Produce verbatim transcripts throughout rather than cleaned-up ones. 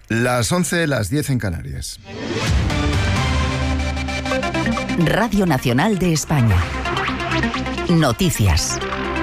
Las once, las diez en Canarias. Radio Nacional de España. Noticias.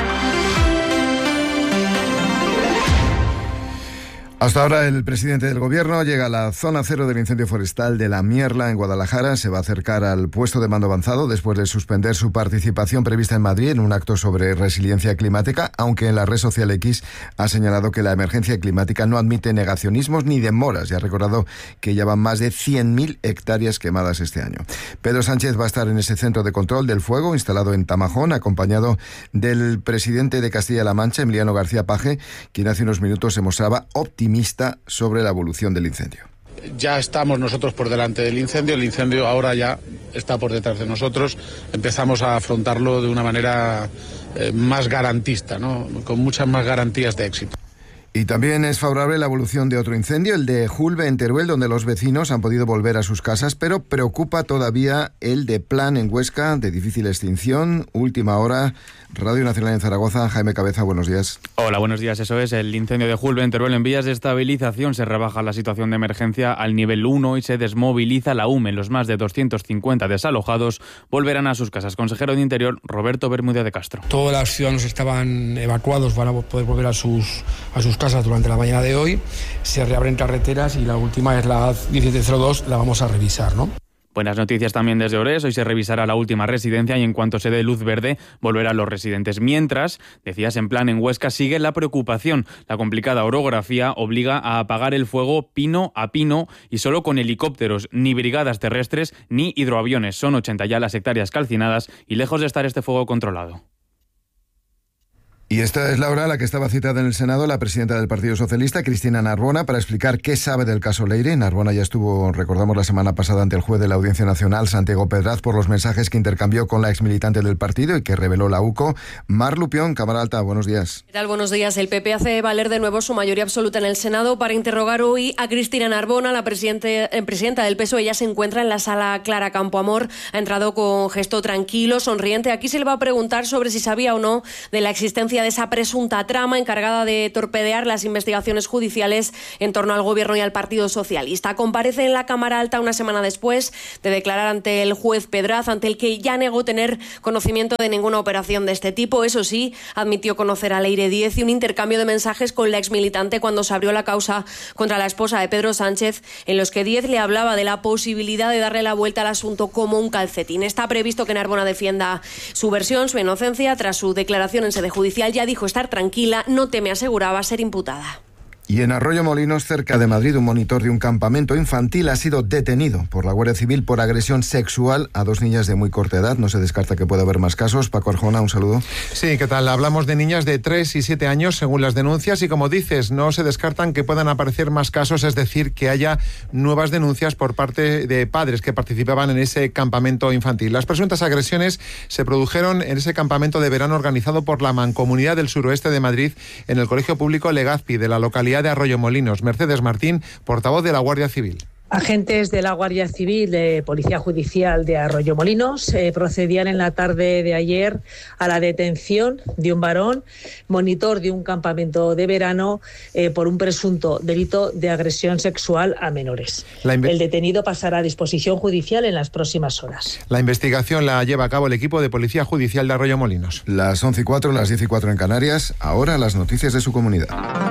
Hasta ahora el presidente del gobierno llega a la zona cero del incendio forestal de La Mierla en Guadalajara. Se va a acercar al puesto de mando avanzado después de suspender su participación prevista en Madrid en un acto sobre resiliencia climática, aunque en la red social X ha señalado que la emergencia climática no admite negacionismos ni demoras y ha recordado que ya van más de cien mil hectáreas quemadas este año. Pedro Sánchez va a estar en ese centro de control del fuego instalado en Tamajón, acompañado del presidente de Castilla-La Mancha, Emiliano García Paje, quien hace unos minutos se mostraba optimista sobre la evolución del incendio. Ya estamos nosotros por delante del incendio, el incendio ahora ya está por detrás de nosotros, empezamos a afrontarlo de una manera eh, más garantista, ¿no? Con muchas más garantías de éxito. Y también es favorable la evolución de otro incendio, el de Julbe en Teruel, donde los vecinos han podido volver a sus casas, pero preocupa todavía el de Plan en Huesca, de difícil extinción. Última hora, Radio Nacional en Zaragoza. Jaime Cabeza, buenos días. Hola, buenos días. Eso es, el incendio de Julbe en Teruel en vías de estabilización. Se rebaja la situación de emergencia al nivel uno y se desmoviliza la U M E. Los más de doscientos cincuenta desalojados volverán a sus casas. Consejero de Interior, Roberto Bermúdez de Castro. Todos los ciudadanos que estaban evacuados van a poder volver a sus, a sus casas durante la mañana de hoy. Se reabren carreteras y la última es la diecisiete cero dos, la vamos a revisar, ¿no? Buenas noticias también desde Ores. Hoy se revisará la última residencia y en cuanto se dé luz verde volverán los residentes. Mientras, decías, en Plan en Huesca sigue la preocupación. La complicada orografía obliga a apagar el fuego pino a pino y solo con helicópteros, ni brigadas terrestres ni hidroaviones. Son ochenta ya las hectáreas calcinadas y lejos de estar este fuego controlado. Y esta es la hora a la que estaba citada en el Senado la presidenta del Partido Socialista, Cristina Narbona, para explicar qué sabe del caso Leire. Narbona ya estuvo, recordamos, la semana pasada ante el juez de la Audiencia Nacional, Santiago Pedraz, por los mensajes que intercambió con la exmilitante del partido y que reveló la U C O. Mar Lupión, Cámara Alta, buenos días. ¿Qué tal? Buenos días. El P P hace valer de nuevo su mayoría absoluta en el Senado para interrogar hoy a Cristina Narbona, la presidente, eh, presidenta del P S O E. Ella se encuentra en la sala Clara Campoamor. Ha entrado con gesto tranquilo, sonriente. Aquí se le va a preguntar sobre si sabía o no de la existencia de esa presunta trama encargada de torpedear las investigaciones judiciales en torno al Gobierno y al Partido Socialista. Comparece en la Cámara Alta una semana después de declarar ante el juez Pedraz, ante el que ya negó tener conocimiento de ninguna operación de este tipo. Eso sí, admitió conocer a Leire Díez y un intercambio de mensajes con la exmilitante cuando se abrió la causa contra la esposa de Pedro Sánchez, en los que Díez le hablaba de la posibilidad de darle la vuelta al asunto como un calcetín. Está previsto que Narbona defienda su versión, su inocencia. Tras su declaración en sede judicial ya dijo estar tranquila, no teme, aseguraba, ser imputada. Y en Arroyomolinos, cerca de Madrid, un monitor de un campamento infantil ha sido detenido por la Guardia Civil por agresión sexual a dos niñas de muy corta edad. No se descarta que pueda haber más casos. Paco Arjona, un saludo. Sí, ¿qué tal? Hablamos de niñas de tres y siete años, según las denuncias, y como dices, no se descartan que puedan aparecer más casos, es decir, que haya nuevas denuncias por parte de padres que participaban en ese campamento infantil. Las presuntas agresiones se produjeron en ese campamento de verano organizado por la Mancomunidad del Suroeste de Madrid en el Colegio Público Legazpi de la localidad de Arroyomolinos. Mercedes Martín, portavoz de la Guardia Civil. Agentes de la Guardia Civil, de Policía Judicial de Arroyomolinos, eh, procedían en la tarde de ayer a la detención de un varón, monitor de un campamento de verano, eh, por un presunto delito de agresión sexual a menores. Inve- el detenido pasará a disposición judicial en las próximas horas. La investigación la lleva a cabo el equipo de Policía Judicial de Arroyomolinos. Las once y cuatro, las diez y cuatro en Canarias. Ahora las noticias de su comunidad.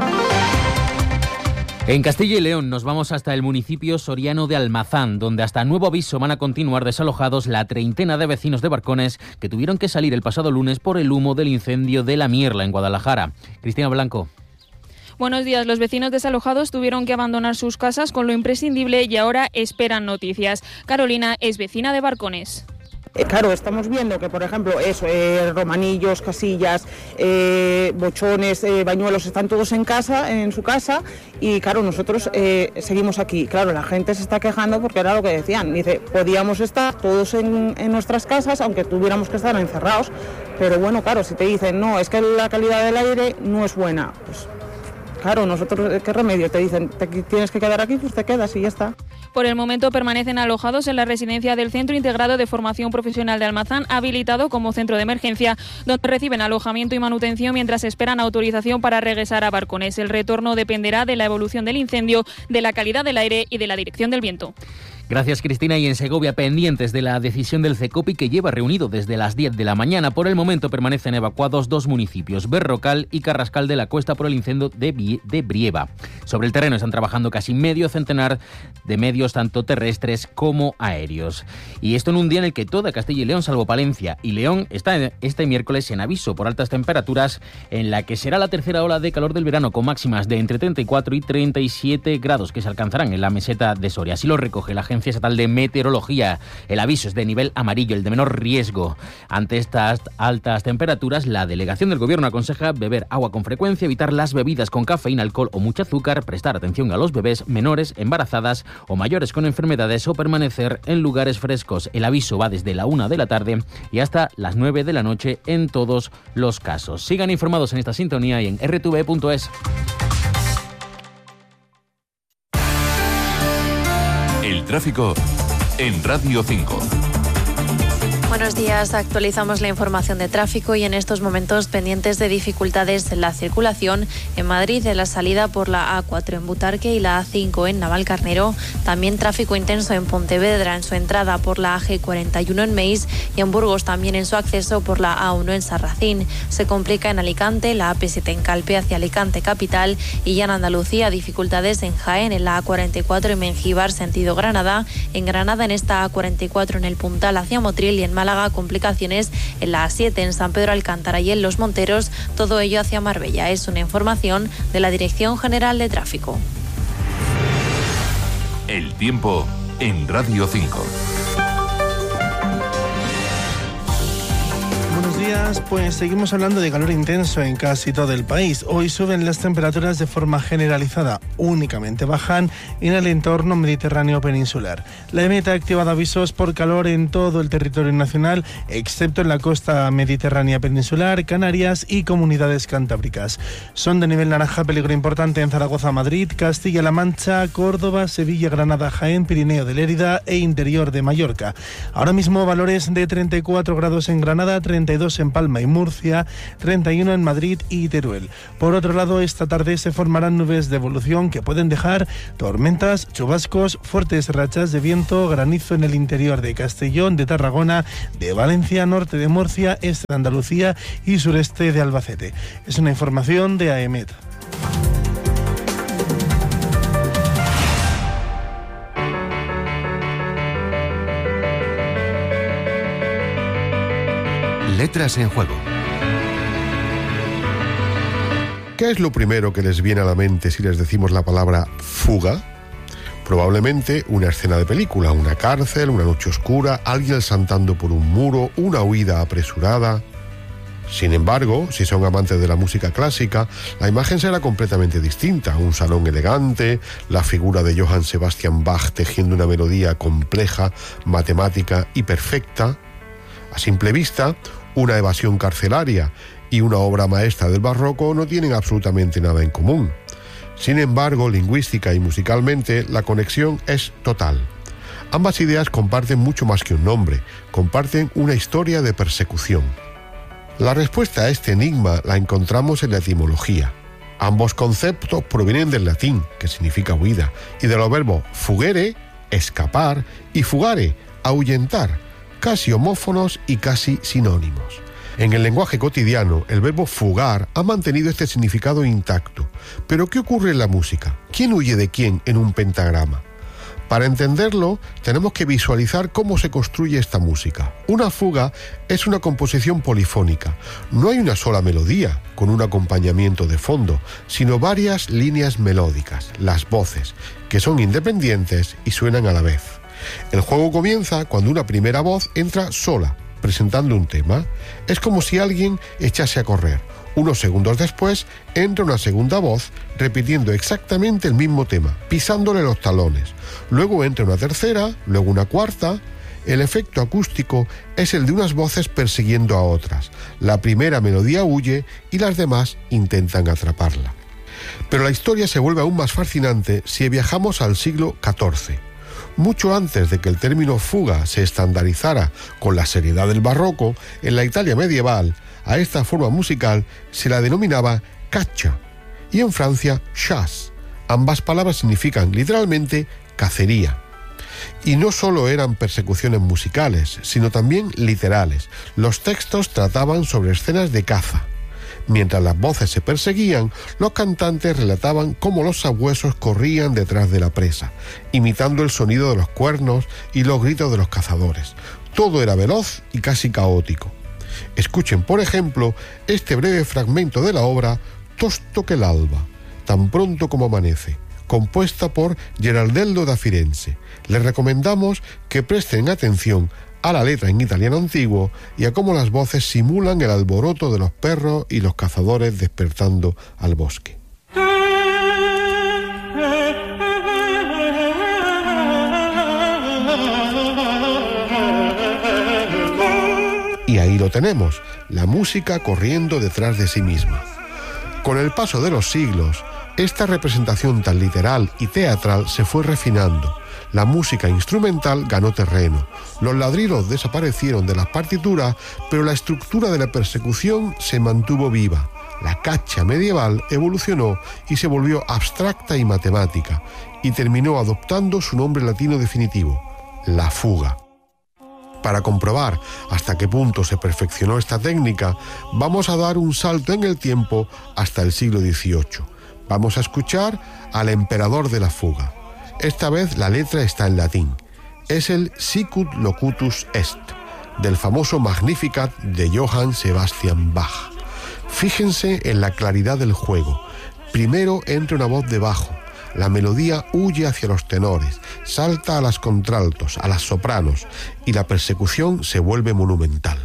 En Castilla y León nos vamos hasta el municipio soriano de Almazán, donde hasta nuevo aviso van a continuar desalojados la treintena de vecinos de Barcones que tuvieron que salir el pasado lunes por el humo del incendio de La Mierla en Guadalajara. Cristina Blanco. Buenos días. Los vecinos desalojados tuvieron que abandonar sus casas con lo imprescindible y ahora esperan noticias. Carolina es vecina de Barcones. Claro, estamos viendo que, por ejemplo, eso, eh, romanillos, casillas, eh, bochones, eh, bañuelos, están todos en casa, en su casa, y claro, nosotros eh, seguimos aquí. Claro, la gente se está quejando porque era lo que decían. Dice, podíamos estar todos en, en nuestras casas, aunque tuviéramos que estar encerrados, pero bueno, claro, si te dicen, no, es que la calidad del aire no es buena, pues claro, nosotros, ¿qué remedio? Te dicen, te tienes que quedar aquí, pues te quedas y ya está. Por el momento permanecen alojados en la residencia del Centro Integrado de Formación Profesional de Almazán, habilitado como centro de emergencia, donde reciben alojamiento y manutención mientras esperan autorización para regresar a Barcones. El retorno dependerá de la evolución del incendio, de la calidad del aire y de la dirección del viento. Gracias, Cristina. Y en Segovia, pendientes de la decisión del CECOPI, que lleva reunido desde las diez de la mañana. Por el momento permanecen evacuados dos municipios, Berrocal y Carrascal de la Cuesta, por el incendio de, Bie- de Brieva. Sobre el terreno están trabajando casi medio centenar de medios, tanto terrestres como aéreos. Y esto en un día en el que toda Castilla y León, salvo Palencia y León, está este miércoles en aviso por altas temperaturas, en la que será la tercera ola de calor del verano, con máximas de entre treinta y cuatro y treinta y siete grados que se alcanzarán en la meseta de Soria. Así lo recoge la Agencia Estatal de Meteorología. El aviso es de nivel amarillo, el de menor riesgo. Ante estas altas temperaturas, la delegación del Gobierno aconseja beber agua con frecuencia, evitar las bebidas con cafeína, alcohol o mucho azúcar, prestar atención a los bebés menores, embarazadas o mayores con enfermedades, o permanecer en lugares frescos. El aviso va desde la una de la tarde y hasta las nueve de la noche en todos los casos. Sigan informados en esta sintonía y en erre te ve punto es. El tráfico en Radio cinco. Buenos días, actualizamos la información de tráfico y en estos momentos pendientes de dificultades en la circulación en Madrid, en la salida por la A cuatro en Butarque y la A cinco en Navalcarnero. También tráfico intenso en Pontevedra en su entrada por la A G cuarenta y uno en Meis y en Burgos también en su acceso por la A uno en Sarracín. Se complica en Alicante, la A P siete en Calpe hacia Alicante capital y ya en Andalucía dificultades en Jaén, en la A cuarenta y cuatro en Mengíbar sentido Granada, en Granada en esta A cuarenta y cuatro en el Puntal hacia Motril y en Málaga complicaciones en la A siete en San Pedro Alcántara y en Los Monteros, todo ello hacia Marbella. Es una información de la Dirección General de Tráfico. El tiempo en Radio cinco. Buenos días, pues seguimos hablando de calor intenso en casi todo el país. Hoy suben las temperaturas de forma generalizada, únicamente bajan en el entorno mediterráneo peninsular. La E M E T ha activado avisos por calor en todo el territorio nacional, excepto en la costa mediterránea peninsular, Canarias y comunidades cantábricas. Son de nivel naranja peligro importante en Zaragoza, Madrid, Castilla-La Mancha, Córdoba, Sevilla, Granada, Jaén, Pirineo de Lérida e interior de Mallorca. Ahora mismo valores de treinta y cuatro grados en Granada, treinta y dos en Palma y Murcia, treinta y uno en Madrid y Teruel. Por otro lado, esta tarde se formarán nubes de evolución que pueden dejar tormentas, chubascos, fuertes rachas de viento, granizo en el interior de Castellón, de Tarragona, de Valencia, norte de Murcia, este de Andalucía y sureste de Albacete. Es una información de A E M E T. Letras en juego. ¿Qué es lo primero que les viene a la mente si les decimos la palabra fuga? Probablemente una escena de película, una cárcel, una noche oscura, alguien saltando por un muro, una huida apresurada. Sin embargo, si son amantes de la música clásica, la imagen será completamente distinta. Un salón elegante, la figura de Johann Sebastian Bach tejiendo una melodía compleja, matemática y perfecta. A simple vista, una evasión carcelaria y una obra maestra del barroco no tienen absolutamente nada en común. Sin embargo, lingüística y musicalmente, la conexión es total. Ambas ideas comparten mucho más que un nombre, comparten una historia de persecución. La respuesta a este enigma la encontramos en la etimología. Ambos conceptos provienen del latín, que significa huida, y de los verbos fugere, escapar, y fugare, ahuyentar, casi homófonos y casi sinónimos. En el lenguaje cotidiano, el verbo fugar ha mantenido este significado intacto. Pero ¿qué ocurre en la música? ¿Quién huye de quién en un pentagrama? Para entenderlo, tenemos que visualizar cómo se construye esta música. Una fuga es una composición polifónica. No hay una sola melodía, con un acompañamiento de fondo, sino varias líneas melódicas, las voces, que son independientes y suenan a la vez. El juego comienza cuando una primera voz entra sola, presentando un tema. Es como si alguien echase a correr. Unos segundos después, entra una segunda voz repitiendo exactamente el mismo tema, pisándole los talones. Luego entra una tercera, luego una cuarta. El efecto acústico es el de unas voces persiguiendo a otras. La primera melodía huye y las demás intentan atraparla. Pero la historia se vuelve aún más fascinante si viajamos al siglo catorce. Mucho antes de que el término fuga se estandarizara con la seriedad del barroco, en la Italia medieval, a esta forma musical se la denominaba caccia y en Francia chasse. Ambas palabras significan literalmente cacería. Y no solo eran persecuciones musicales, sino también literales. Los textos trataban sobre escenas de caza. Mientras las voces se perseguían, los cantantes relataban cómo los sabuesos corrían detrás de la presa, imitando el sonido de los cuernos y los gritos de los cazadores. Todo era veloz y casi caótico. Escuchen, por ejemplo, este breve fragmento de la obra Tosto che l'alba, tan pronto como amanece, compuesta por Gerardello da Firenze. Les recomendamos que presten atención a la letra en italiano antiguo y a cómo las voces simulan el alboroto de los perros y los cazadores despertando al bosque. Y ahí lo tenemos, la música corriendo detrás de sí misma. Con el paso de los siglos, esta representación tan literal y teatral se fue refinando. La música instrumental ganó terreno. Los ladridos desaparecieron de las partituras, pero la estructura de la persecución se mantuvo viva. La caccia medieval evolucionó y se volvió abstracta y matemática, y terminó adoptando su nombre latino definitivo, la fuga. Para comprobar hasta qué punto se perfeccionó esta técnica, vamos a dar un salto en el tiempo hasta el siglo dieciocho. Vamos a escuchar al emperador de la fuga. Esta vez la letra está en latín. Es el Sicut Locutus Est, del famoso Magnificat de Johann Sebastian Bach. Fíjense en la claridad del juego. Primero entra una voz de bajo. La melodía huye hacia los tenores, salta a las contraltos, a las sopranos, y la persecución se vuelve monumental.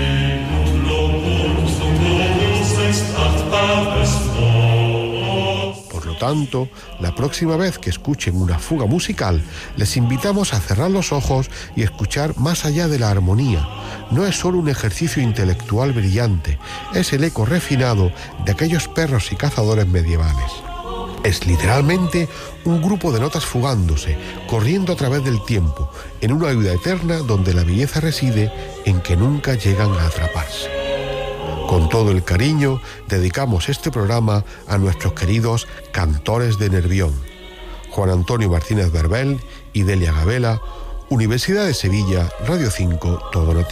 Por lo tanto, la próxima vez que escuchen una fuga musical, les invitamos a cerrar los ojos y escuchar más allá de la armonía. No es solo un ejercicio intelectual brillante, es el eco refinado de aquellos perros y cazadores medievales. Es literalmente un grupo de notas fugándose, corriendo a través del tiempo, en una vida eterna donde la belleza reside en que nunca llegan a atraparse. Con todo el cariño, dedicamos este programa a nuestros queridos cantores de Nervión, Juan Antonio Martínez Berbel y Delia Gabela, Universidad de Sevilla, Radio cinco, Todo Noticias.